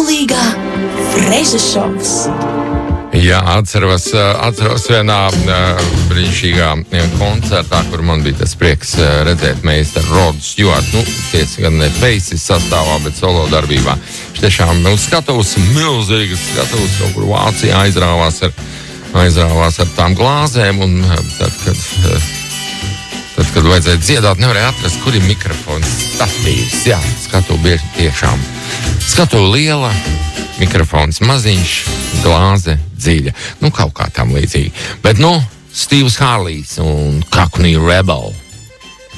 Laulīgā Freša šovs. Jā, atceros vienā brīnišķīgā koncertā, kur man bija tas prieks redzēt meistaru Rodu Stjuartu. Tiesa gan ne Faces sastāvā, bet solo darbībā. Viņš tiešām skatuves, milzīgas skatuves, kaut kur Vācijā aizrāvās ar tām glāzēm, un tad, kad vajadzēja dziedāt, nevarēja atrast, kur ir mikrofons statīvs. Jā, skatuve bieži tiešām. Skatuve liela, mikrofons maziņš, glāze dziļa. Kaut kā tam līdzīgi. Bet, Steve's Harleys un Cockney Rebel.